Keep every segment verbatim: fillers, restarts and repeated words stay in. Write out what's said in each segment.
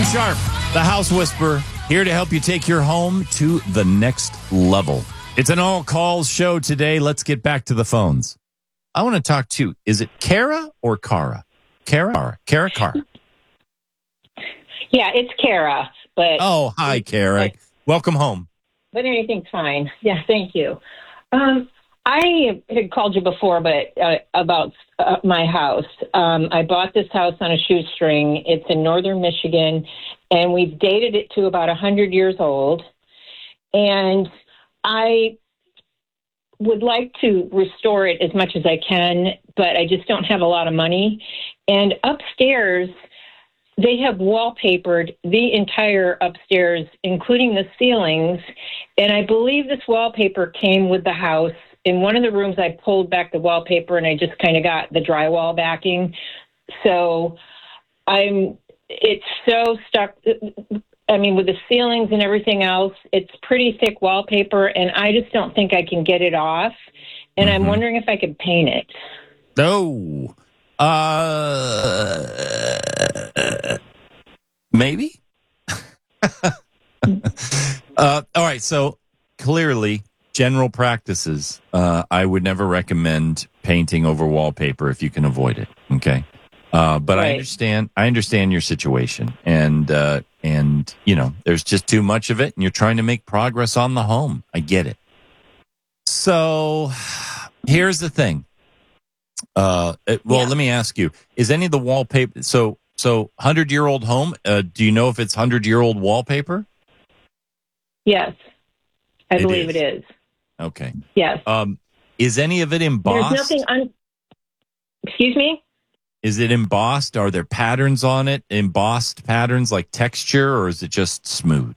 Sharp, the House Whisperer, here to help you take your home to the next level. It's an all-calls show today. Let's get back to the phones. I want to talk to, is it Kara or Kara? Kara? Kara, Kara. Yeah, it's Kara. But oh, hi, Kara. But, Welcome home. But anything's fine. Yeah, thank you. Um, I had called you before, but uh, about uh, my house. Um, I bought this house on a shoestring. It's in northern Michigan, and we've dated it to about one hundred years old. And I would like to restore it as much as I can, but I just don't have a lot of money. And upstairs, they have wallpapered the entire upstairs, including the ceilings. And I believe this wallpaper came with the house. In one of the rooms, I pulled back the wallpaper and I just kind of got the drywall backing. So I'm, it's so stuck. I mean, with the ceilings and everything else, it's pretty thick wallpaper, and I just don't think I can get it off. And mm-hmm. I'm wondering if I could paint it. No. Uh, maybe. uh, all right. So clearly, general practices. Uh, I would never recommend painting over wallpaper if you can avoid it. Okay. Uh, but right. I understand. I understand your situation, and uh, and you know, there's just too much of it, and you're trying to make progress on the home. I get it. So here's the thing. Uh, well, yeah. Let me ask you: is any of the wallpaper? So, so hundred-year-old home? Uh, do you know if it's hundred-year-old wallpaper? Yes, I it believe is. it is. Okay. Yes. Um, is any of it embossed? There's nothing. Un- Excuse me. Is it embossed? Are there patterns on it? Embossed patterns like texture, or is it just smooth?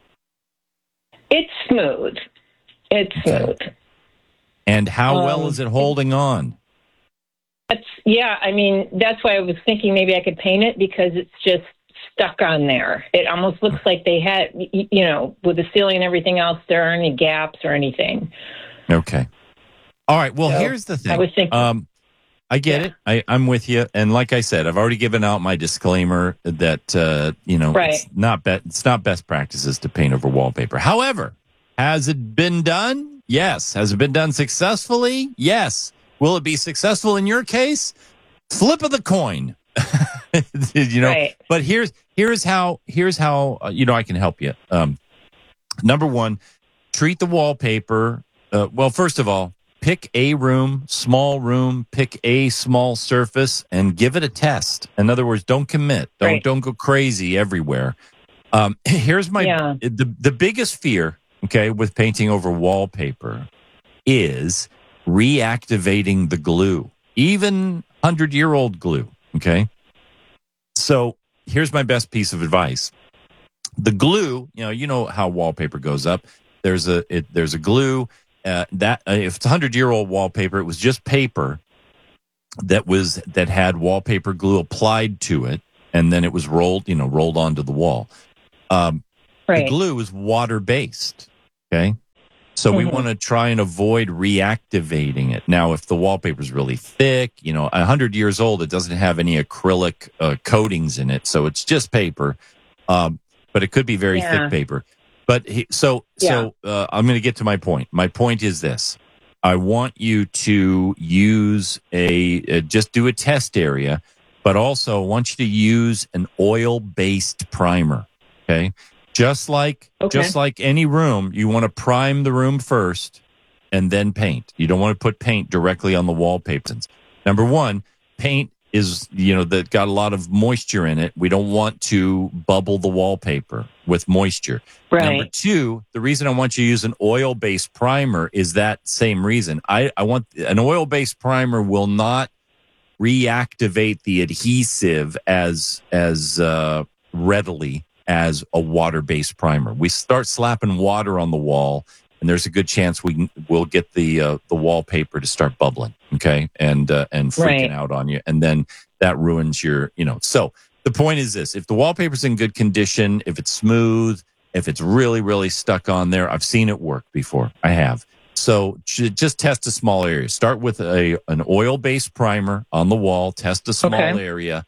It's smooth. It's okay. smooth. And how um, well is it holding on? That's, yeah, I mean, that's why I was thinking maybe I could paint it, because it's just stuck on there. It almost looks like they had, you know, with the ceiling and everything else, there aren't any gaps or anything. Okay. All right. Well, so here's the thing. I was thinking. Um, I get yeah. it. I, I'm with you. And like I said, I've already given out my disclaimer that, uh, you know, right. it's not be- it's not best practices to paint over wallpaper. However, has it been done? Yes. Has it been done successfully? Yes. Will it be successful in your case? Flip of the coin. you know, right. But here's here's how here's how uh, you know I can help you. Um, number one, treat the wallpaper. Uh, well, first of all, pick a room, small room, pick a small surface, and give it a test. In other words, don't commit. Don't right. don't go crazy everywhere. Um, here's my yeah. the the biggest fear. Okay, with painting over wallpaper is reactivating the glue, even hundred-year-old glue. Okay, so here's my best piece of advice: the glue. You know, you know how wallpaper goes up. There's a it, there's a glue. Uh, that uh, if it's a hundred-year-old wallpaper, it was just paper that was that had wallpaper glue applied to it, and then it was rolled, you know, rolled onto the wall. Um, right. The glue is water-based. Okay, so mm-hmm. we want to try and avoid reactivating it. Now, if the wallpaper is really thick, you know, a hundred years old, it doesn't have any acrylic uh, coatings in it, so it's just paper. Um, but it could be very yeah. thick paper. But he, so yeah. so uh, I'm going to get to my point. My point is this: I want you to use a uh, just do a test area, but also I want you to use an oil-based primer. Okay, just like okay. just like any room, you want to prime the room first and then paint. You don't want to put paint directly on the wallpaper. Number one, paint is, you know, that got a lot of moisture in it. We don't want to bubble the wallpaper with moisture. Right. Number two, the reason I want you to use an oil-based primer is that same reason. I, I want an oil-based primer will not reactivate the adhesive as as uh, readily as a water-based primer. We start slapping water on the wall, and there's a good chance we will get the uh, the wallpaper to start bubbling, okay, and uh, and freaking right. out on you, and then that ruins your, you know. So the point is this: if the wallpaper's in good condition, if it's smooth, if it's really really stuck on there, I've seen it work before. I have. So just test a small area. Start with a an oil-based primer on the wall. Test a small okay. area.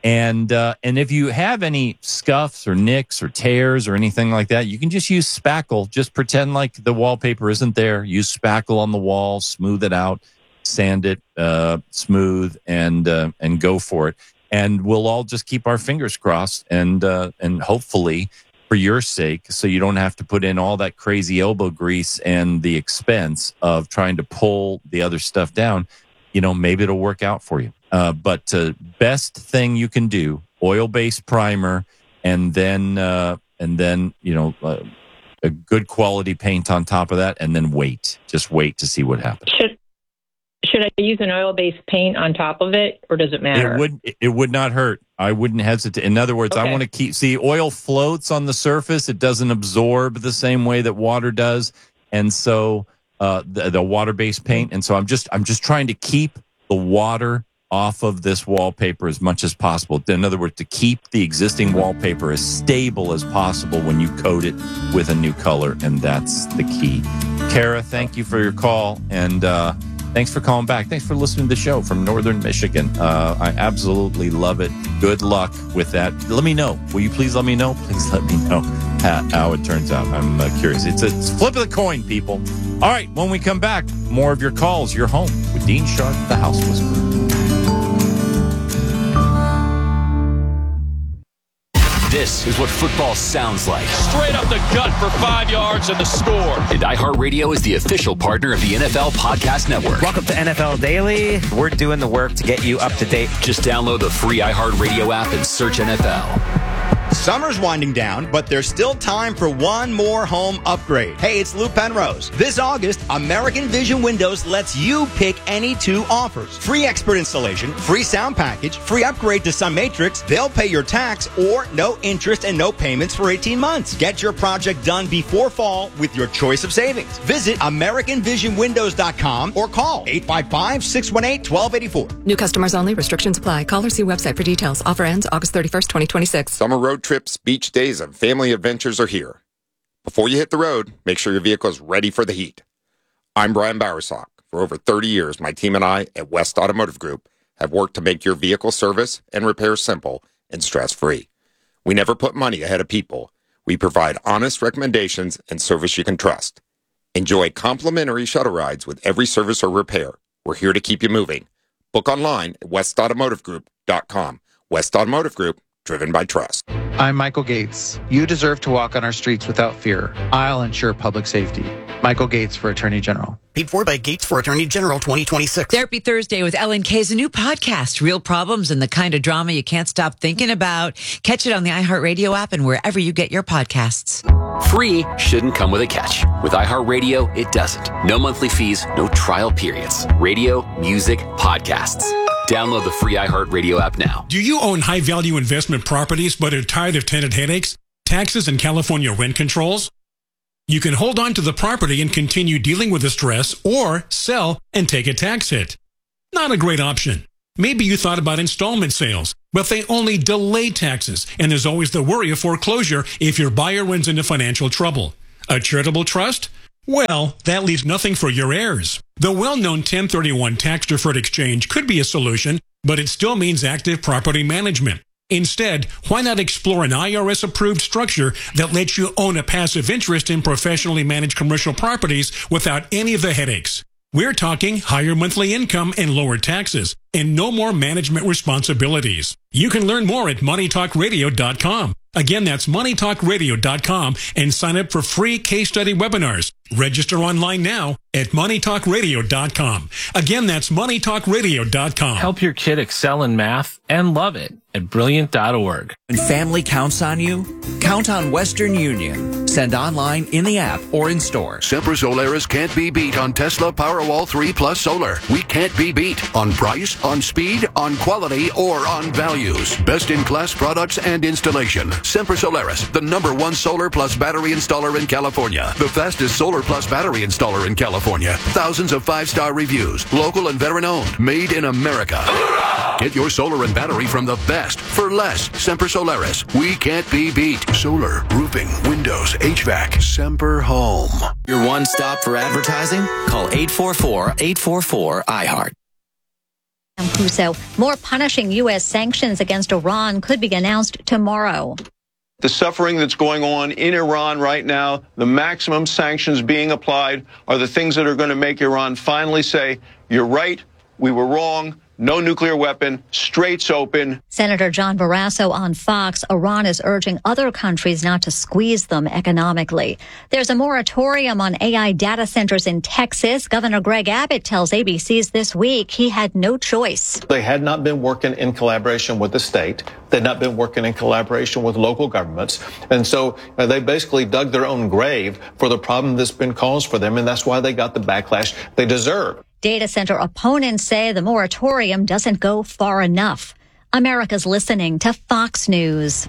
And uh, and if you have any scuffs or nicks or tears or anything like that, you can just use spackle. Just pretend like the wallpaper isn't there. Use spackle on the wall, smooth it out, sand it uh, smooth, and uh, and go for it. And we'll all just keep our fingers crossed, and uh, and hopefully, for your sake, so you don't have to put in all that crazy elbow grease and the expense of trying to pull the other stuff down, you know, maybe it'll work out for you. Uh, but uh, best thing you can do, oil-based primer, and then uh, and then you know uh, a good quality paint on top of that, and then wait. Just wait to see what happens. Should should I use an oil-based paint on top of it, or does it matter? It would it would not hurt. I wouldn't hesitate. In other words, okay. I want to keep see oil floats on the surface. It doesn't absorb the same way that water does, and so uh, the, the water-based paint. And so I'm just I'm just trying to keep the water off of this wallpaper as much as possible. In other words, to keep the existing wallpaper as stable as possible when you coat it with a new color, and that's the key. Kara, thank you for your call, and uh, thanks for calling back. Thanks for listening to the show from Northern Michigan. Uh, I absolutely love it. Good luck with that. Let me know. Will you please let me know? Please let me know how, how it turns out. I'm uh, curious. It's a it's flip of the coin, people. All right, when we come back, more of your calls. You're home with Dean Sharp, the House Whisperer. This is what football sounds like. Straight up the gut for five yards and the score. And iHeartRadio is the official partner of the N F L Podcast Network. Welcome to N F L Daily. We're doing the work to get you up to date. Just download the free iHeartRadio app and search N F L. Summer's winding down, but there's still time for one more home upgrade. Hey, it's Lou Penrose. This August, American Vision Windows lets you pick any two offers. Free expert installation, free sound package, free upgrade to SunMatrix. They'll pay your tax or no interest and no payments for eighteen months. Get your project done before fall with your choice of savings. Visit American Vision Windows dot com or call eight five five, six one eight, one two eight four. New customers only. Restrictions apply. Call or see website for details. Offer ends August thirty-first, twenty twenty-six. Summer road trips, beach days, and family adventures are here. Before you hit the road, make sure your vehicle is ready for the heat. I'm Brian Bowersock. For over thirty years, my team and I at West Automotive Group have worked to make your vehicle service and repair simple and stress-free. We never put money ahead of people. We provide honest recommendations and service you can trust. Enjoy complimentary shuttle rides with every service or repair. We're here to keep you moving. Book online at west automotive group dot com. West Automotive Group, driven by trust. I'm Michael Gates. You deserve to walk on our streets without fear. I'll ensure public safety. Michael Gates for Attorney General. Paid for by Gates for Attorney General twenty twenty-six. Therapy Thursday with Ellen K is a new podcast. Real problems and the kind of drama you can't stop thinking about. Catch it on the iHeartRadio app and wherever you get your podcasts. Free shouldn't come with a catch. With iHeartRadio, it doesn't. No monthly fees, no trial periods. Radio, music, podcasts. Download the free iHeartRadio app now. Do you own high-value investment properties but are tired of tenant headaches, taxes, and California rent controls? You can hold on to the property and continue dealing with the stress, or sell and take a tax hit. Not a great option. Maybe you thought about installment sales, but they only delay taxes, and there's always the worry of foreclosure if your buyer runs into financial trouble. A charitable trust? Well, that leaves nothing for your heirs. The well-known ten thirty-one tax-deferred exchange could be a solution, but it still means active property management. Instead, why not explore an I R S-approved structure that lets you own a passive interest in professionally managed commercial properties without any of the headaches? We're talking higher monthly income and lower taxes, and no more management responsibilities. You can learn more at money talk radio dot com. Again, that's money talk radio dot com, and sign up for free case study webinars. Register online now at money talk radio dot com. Again, that's money talk radio dot com. Help your kid excel in math and love it at brilliant dot org. When family counts on you, count on Western Union. Send online, in the app, or in store. Sempra Solaris can't be beat on Tesla Powerwall three Plus Solar. We can't be beat on price, on speed, on quality, or on values. Best-in-class products and installation. Sempra Solaris, the number one solar plus battery installer in California. The fastest solar plus battery installer in California. Thousands of five-star reviews. Local and veteran-owned. Made in America. Get your solar and battery from the best for less. Sempra Solaris. We can't be beat. Solar, roofing, windows, H V A C. Semper Home. Your one stop for advertising? Call eight four four, eight four four, I heart. Puso. More punishing U S sanctions against Iran could be announced tomorrow. The suffering that's going on in Iran right now, the maximum sanctions being applied, are the things that are going to make Iran finally say, you're right, we were wrong, no nuclear weapon, straits open. Senator John Barrasso on Fox. Iran is urging other countries not to squeeze them economically. There's a moratorium on A I data centers in Texas. Governor Greg Abbott tells A B C's This Week he had no choice. They had not been working in collaboration with the state. They'd not been working in collaboration with local governments. And so uh, they basically dug their own grave for the problem that's been caused for them. And that's why they got the backlash they deserve. Data center opponents say the moratorium doesn't go far enough. America's listening to Fox News.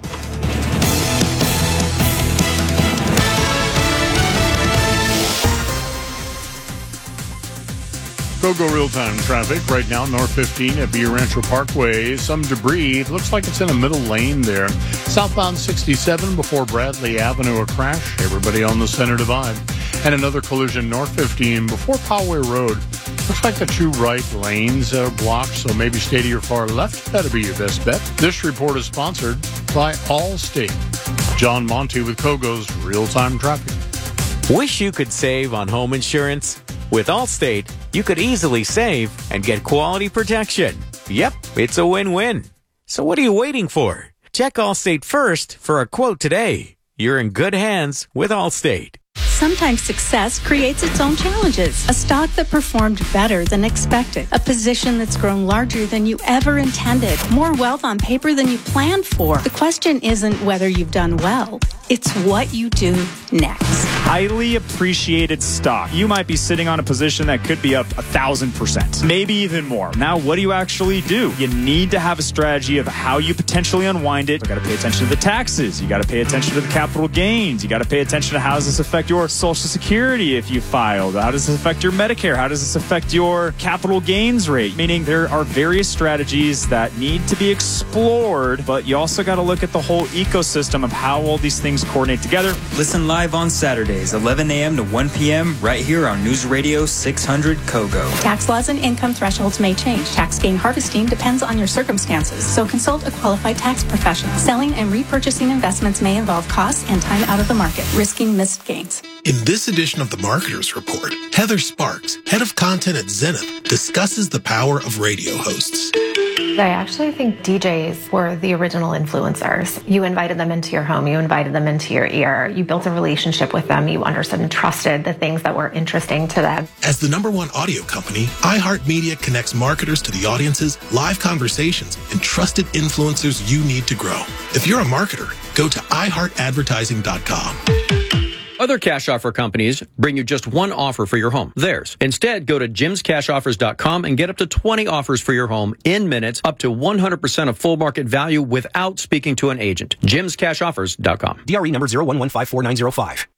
Go-Go real-time traffic right now, North fifteen at Villa Rancho Parkway. Some debris. It looks like it's in a middle lane there. Southbound sixty-seven before Bradley Avenue, a crash. Everybody on the center divide. And another collision, North fifteen before Poway Road. Looks like the two right lanes are blocked, so maybe stay to your far left. That'll be your best bet. This report is sponsored by Allstate. John Monty with Kogo's real-time traffic. Wish you could save on home insurance? With Allstate, you could easily save and get quality protection. Yep, it's a win-win. So what are you waiting for? Check Allstate first for a quote today. You're in good hands with Allstate. Sometimes success creates its own challenges. A stock that performed better than expected. A position that's grown larger than you ever intended. More wealth on paper than you planned for. The question isn't whether you've done well. It's what you do next. Highly appreciated stock. You might be sitting on a position that could be up a thousand percent, maybe even more. Now, what do you actually do? You need to have a strategy of how you potentially unwind it. You got to pay attention to the taxes. You got to pay attention to the capital gains. You got to pay attention to how does this affect your Social Security if you filed. How does this affect your Medicare? How does this affect your capital gains rate? Meaning there are various strategies that need to be explored, but you also got to look at the whole ecosystem of how all these things coordinate together. Listen live on Saturdays, eleven a.m. to one p.m. right here on News Radio six hundred Kogo. Tax laws and income thresholds may change. Tax gain harvesting depends on your circumstances, so consult a qualified tax professional. Selling and repurchasing investments may involve costs and time out of the market, risking missed gains. In this edition of the Marketer's Report, Heather Sparks, head of content at Zenith, discusses the power of radio hosts. I actually think D Js were the original influencers. You invited them into your home, you invited them into your ear, you built a relationship with them, you understood and trusted the things that were interesting to them. As the number one audio company, iHeartMedia connects marketers to the audiences, live conversations, and trusted influencers you need to grow. If you're a marketer, go to i heart advertising dot com. Other cash offer companies bring you just one offer for your home, theirs. Instead, go to jims cash offers dot com and get up to twenty offers for your home in minutes, up to one hundred percent of full market value without speaking to an agent. jims cash offers dot com. D R E number zero one one five four nine zero five.